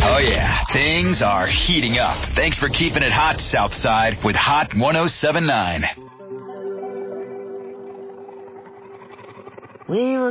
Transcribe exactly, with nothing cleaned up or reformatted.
Oh, yeah. Things are heating up. Thanks for keeping it hot, Southside, with Hot one oh seven point nine. We were